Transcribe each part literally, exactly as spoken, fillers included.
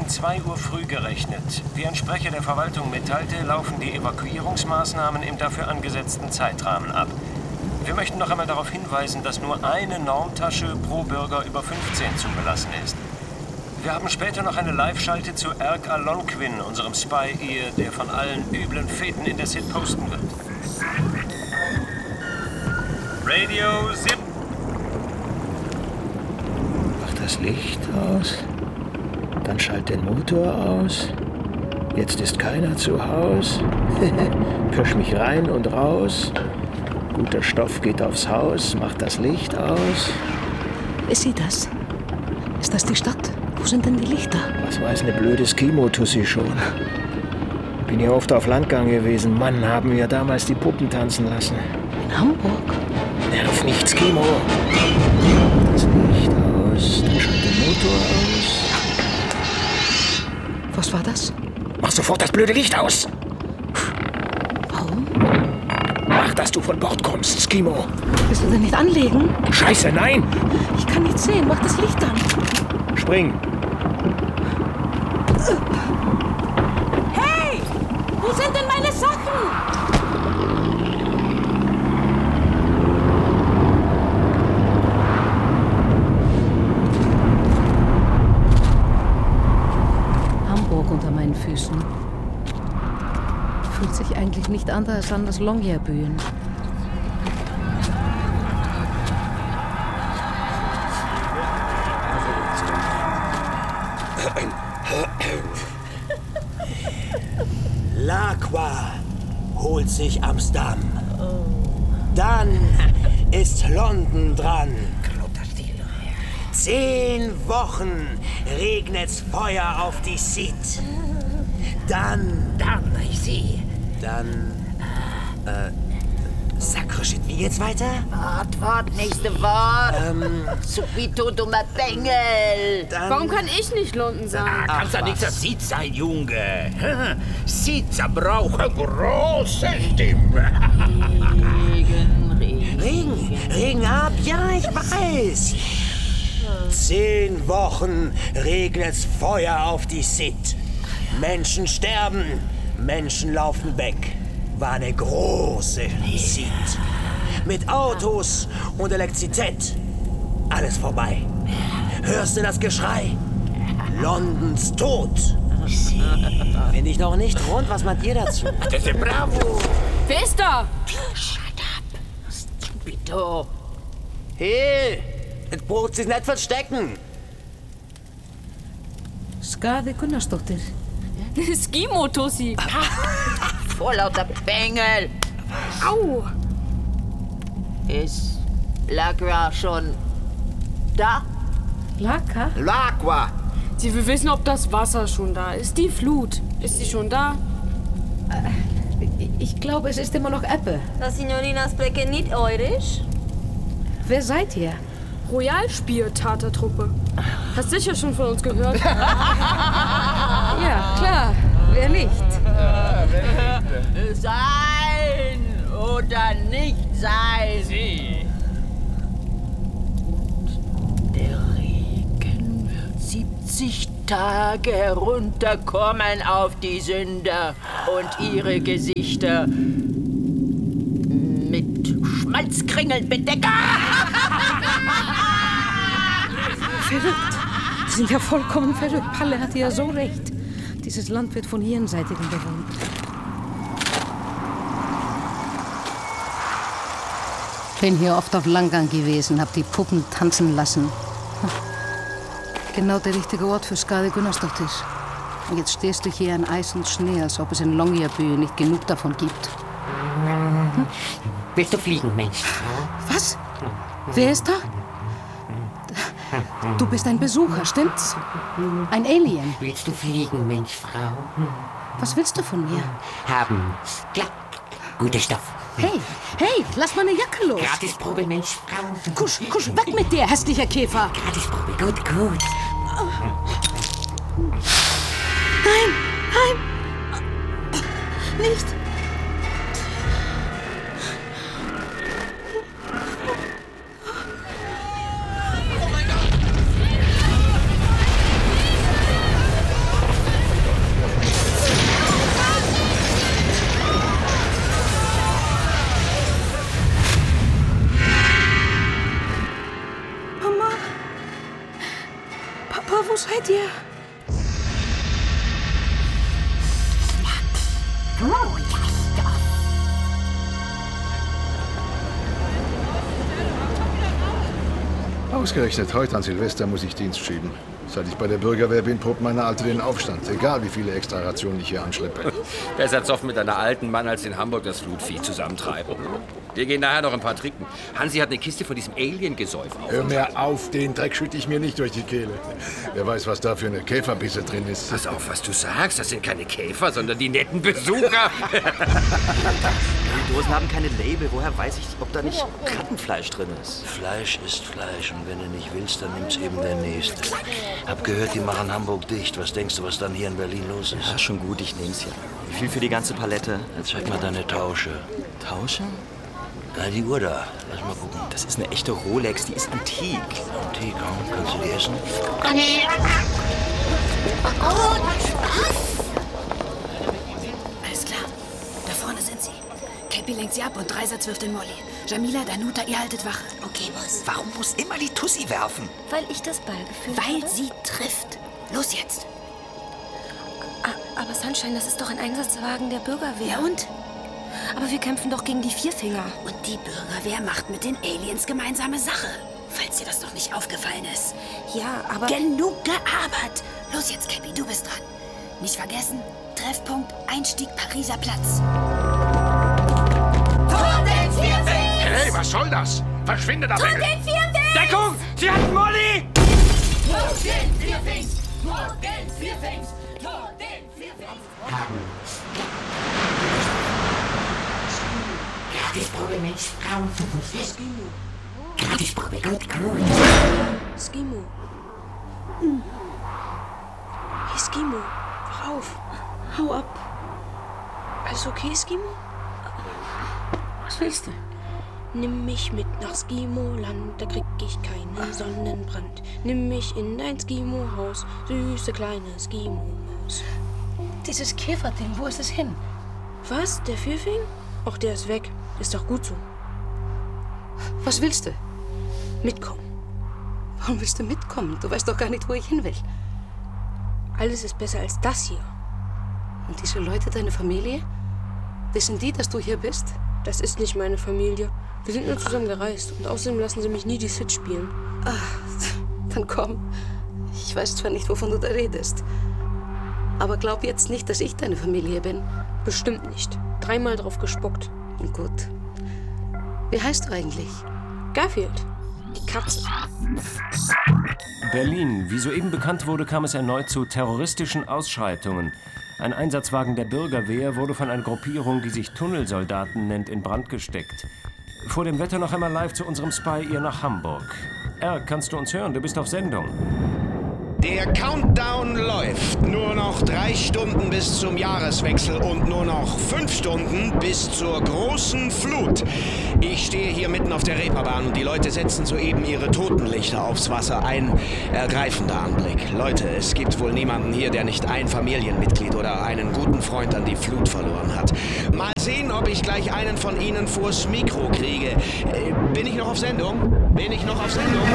gegen zwei Uhr früh gerechnet. Wie ein Sprecher der Verwaltung mitteilte, laufen die Evakuierungsmaßnahmen im dafür angesetzten Zeitrahmen ab. Wir möchten noch einmal darauf hinweisen, dass nur eine Normtasche pro Bürger über fünfzehn zugelassen ist. Wir haben später noch eine Live-Schalte zu Erk Alonquin, unserem Spy-Ear, der von allen üblen Feten in der City posten wird. Radio Zip. Mach das Licht aus. Dann schalt den Motor aus. Jetzt ist keiner zu Haus. Pirsch mich rein und raus. Guter Stoff geht aufs Haus. Mach das Licht aus. Ist sie das? Ist das die Stadt? Wo sind denn die Lichter? Was weiß eine blöde Skimo-Tussi schon. Bin ja oft auf Landgang gewesen. Mann, haben wir damals die Puppen tanzen lassen. In Hamburg? Nerv nicht, Skimo. Das Licht aus, dann schalt den Motor aus. Was war das? Mach sofort das blöde Licht aus. Warum? Mach, dass du von Bord kommst, Skimo. Willst du denn nicht anlegen? Scheiße, nein! Ich kann nichts sehen. Mach das Licht an. Spring. Hey! Wo sind denn meine Sachen? Hamburg unter meinen Füßen. Fühlt sich eigentlich nicht anders an als Longyearbyen. L'Aqua holt sich Amsterdam. Dann ist London dran. Zehn Wochen regnet's Feuer auf die Seat. Dann... Dann, ich sehe. Dann... Äh... Sacre shit, wie geht's weiter? Wart, wart, nächste Wort. Ähm... Subito, dummer Bengel. Dann... Warum kann ich nicht London sein? Ah, kannst doch nichts Seed sein, Junge. Seeds brauchen große Stimme. Regen, Regen. Regen, Regen ab, ja, ich weiß. Zehn Wochen regnet's Feuer auf die Sit. Menschen sterben, Menschen laufen weg. War eine große Sit. Mit Autos und Elektrizität. Alles vorbei. Hörst du das Geschrei? Londons Tod. Finde ich noch nicht rund. Was meint ihr dazu? Das ist bravo. Wer ist da? Shut up. Subito. Hey, jetzt braucht sich nicht verstecken. Skadi Gunnarsdóttir. Skimo-Tussi. Vor lauter Bengel. Au. Ist L'Aqua schon da? Laka? L'Aqua. Sie will wissen, ob das Wasser schon da ist. Die Flut. Ist sie schon da? Ich glaube, es ist immer noch Ebbe. La signorina spreche nicht Eurisch? Wer seid ihr? Royalspiel-Tatertruppe. Hast sicher schon von uns gehört. Ja, klar. Wer nicht? Sein oder nicht sein. Sie. Der Regen wird siebzig Tage herunterkommen auf die Sünder und ihre Gesichter mit Schmalzkringeln bedecken. Verrückt. Die sind ja vollkommen verrückt. Palle hatte ja so recht. Dieses Land wird von Jenseitigen bewohnt. Bin hier oft auf Landgang gewesen, hab die Puppen tanzen lassen. Genau der richtige Ort für Skadi Gunnarsdóttir. Und jetzt stehst du hier in Eis und Schnee, als ob es in Longyearbyen nicht genug davon gibt. Hm? Willst du fliegen, Mensch? Was? Wer ist da? Du bist ein Besucher, stimmt's? Ein Alien. Willst du fliegen, Mensch, Frau? Was willst du von mir? Haben. Klack. Guter Stoff. Hey, hey, lass meine Jacke los. Gratisprobe, Mensch, Frau. Kusch, kusch, weg mit dir, hässlicher Käfer. Gratisprobe, gut, gut. Nein, nein. Nicht. Hilfe, wo seid ihr? Ausgerechnet heute an Silvester muss ich Dienst schieben. Seit ich bei der Bürgerwehr bin, probt meine Alte den Aufstand. Egal, wie viele Extrarationen ich hier anschleppe. Besser zoff mit einer alten Mann, als in Hamburg das Flutvieh zusammentreiben. Wir gehen nachher noch ein paar trinken. Hansi hat eine Kiste von diesem Alien-Gesäuf auf. Hör mir auf, den Dreck schütte ich mir nicht durch die Kehle. Wer weiß, was da für eine Käferbisse drin ist. Pass auf, was du sagst. Das sind keine Käfer, sondern die netten Besucher. Die Dosen haben keine Label. Woher weiß ich, ob da nicht Rattenfleisch drin ist? Fleisch ist Fleisch und wenn du nicht willst, dann nimmt's eben der Nächste. Hab gehört, die machen Hamburg dicht. Was denkst du, was dann hier in Berlin los ist? Ja, schon gut, ich nehm's ja. Wie viel für die ganze Palette? Jetzt zeig mal deine Tausche. Tausche? Na, die Uhr da. Lass mal gucken. Das ist eine echte Rolex, die ist antik. Antik, komm. Kannst du die essen? Alles klar. Da vorne sind sie. Cappy lenkt sie ab und Dreisatz wirft den Molly. Jamila, Danuta, ihr haltet Wache. Okay, Boss. Warum muss immer die Tussi werfen? Weil ich das Ballgefühl Weil habe. sie trifft. Los jetzt. Ah, aber Sunshine, das ist doch ein Einsatzwagen der Bürgerwehr. Ja und? Aber wir kämpfen doch gegen die Vierfinger. Und die Bürgerwehr macht mit den Aliens gemeinsame Sache. Falls dir das noch nicht aufgefallen ist. Ja, aber... Genug gearbeitet. Los jetzt, Cappy, du bist dran. Nicht vergessen, Treffpunkt, Einstieg, Pariser Platz. Tod den Vierfingers! Hey, was soll das? Verschwinde da, Tod Bengel! den Vierfingers! Deckung! Sie hat Molly! Tod den Vierfingers! Tod den Vierfingers! Tod den Vierfingers! Gratisprobe mit Frauen. Gratisprobe gut cool. Skimo. Hm. Hey, Skimo. Wach auf. Hau ab. Alles okay, Skimo? Was willst du? Nimm mich mit nach Skimo-Land, da krieg ich keinen Sonnenbrand. Nimm mich in dein Skimo-Haus, süße kleine Skimo-Maus. Dieses Käferding, wo ist es hin? Was? Der Vierfing? Ach, der ist weg. Ist doch gut so. Was willst du? Mitkommen. Warum willst du mitkommen? Du weißt doch gar nicht, wo ich hin will. Alles ist besser als das hier. Und diese Leute, deine Familie? Wissen die, dass du hier bist? Das ist nicht meine Familie. Wir sind nur zusammen gereist. Und außerdem lassen sie mich nie die Sid spielen. Ach, dann komm. Ich weiß zwar nicht, wovon du da redest. Aber glaub jetzt nicht, dass ich deine Familie bin. Bestimmt nicht. Dreimal drauf gespuckt. Gut. Wie heißt du eigentlich? Garfield. Die Katze. Berlin. Wie soeben bekannt wurde, kam es erneut zu terroristischen Ausschreitungen. Ein Einsatzwagen der Bürgerwehr wurde von einer Gruppierung, die sich Tunnelsoldaten nennt, in Brand gesteckt. Vor dem Wetter noch einmal live zu unserem Spy ihr nach Hamburg. R, kannst du uns hören? Du bist auf Sendung. Der Countdown läuft. Nur noch drei Stunden bis zum Jahreswechsel und nur noch fünf Stunden bis zur großen Flut. Ich stehe hier mitten auf der Reeperbahn und die Leute setzen soeben ihre Totenlichter aufs Wasser. Ein ergreifender Anblick. Leute, es gibt wohl niemanden hier, der nicht ein Familienmitglied oder einen guten Freund an die Flut verloren hat. Mal sehen, ob ich gleich einen von ihnen vors Mikro kriege. Äh, bin ich noch auf Sendung? Bin ich noch auf Sendung?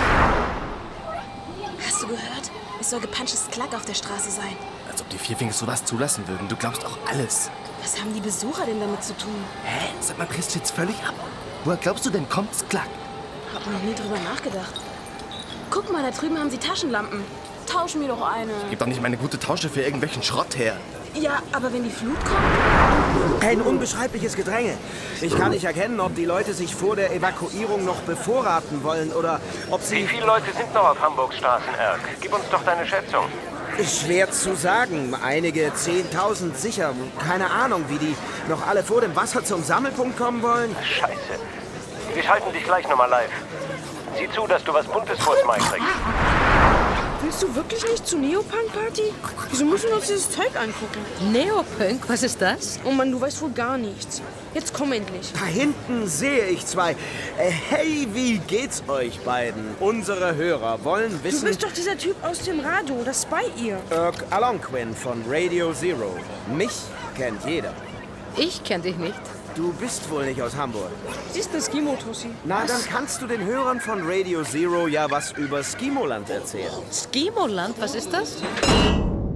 Hast du gehört? Es soll gepanschtes Klack auf der Straße sein. Als ob die Vierfingers sowas zulassen würden. Du glaubst auch alles. Was haben die Besucher denn damit zu tun? Hä? Sag mal, Chris jetzt völlig ab. Woher glaubst du denn, kommt's Klack? Hab noch nie drüber nachgedacht. Guck mal, da drüben haben sie Taschenlampen. Tausch mir doch eine. Ich geb doch nicht meine gute Tausche für irgendwelchen Schrott her. Ja, aber wenn die Flut kommt... Ein unbeschreibliches Gedränge. Ich kann nicht erkennen, ob die Leute sich vor der Evakuierung noch bevorraten wollen oder ob sie... Wie viele Leute sind noch auf Hamburgs Straßen, Erk? Gib uns doch deine Schätzung. Schwer zu sagen. Einige zehntausend sicher. Keine Ahnung, wie die noch alle vor dem Wasser zum Sammelpunkt kommen wollen. Scheiße. Wir schalten dich gleich nochmal live. Sieh zu, dass du was Buntes vors Mai kriegst. Willst du wirklich nicht zur Neopunk-Party? Wieso müssen wir uns dieses Zeug angucken? Neopunk? Was ist das? Oh Mann, du weißt wohl gar nichts. Jetzt komm endlich. Da hinten sehe ich zwei. Äh, hey, wie geht's euch beiden? Unsere Hörer wollen wissen... Du bist doch dieser Typ aus dem Radio, das bei ihr. Irk Alonquin von Radio Zero. Mich kennt jeder. Ich kenn dich nicht. Du bist wohl nicht aus Hamburg. Sie ist eine Skimo-Tussi. Na, dann kannst du den Hörern von Radio Zero ja was über Skimoland erzählen. Skimoland? Was ist das?